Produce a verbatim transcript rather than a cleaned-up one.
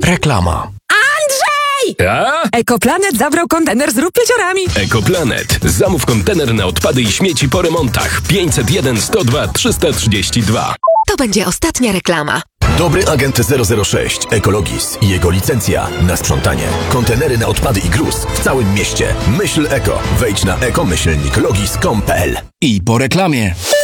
Reklama. Andrzej! A? Ekoplanet zabrał kontener z rupieciorami. Ekoplanet. Zamów kontener na odpady i śmieci po remontach. pięćset jeden sto dwa trzysta trzydzieści dwa. To będzie ostatnia reklama. Dobry agent zero zero sześć Ekologis i jego licencja na sprzątanie. Kontenery na odpady i gruz w całym mieście. Myśl eko. Wejdź na ekomyślnik logis kropka com kropka pe el. I po reklamie.